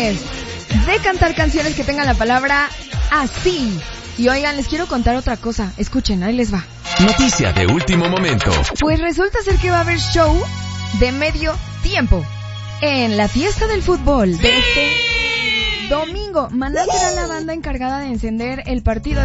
viernes de cantar canciones que tengan la palabra así. Y oigan, les quiero contar otra cosa. Escuchen, ahí les va. Noticia de último momento. Pues resulta ser que va a haber show de medio tiempo en la fiesta del fútbol de este domingo. Maná será la banda encargada de encender el partido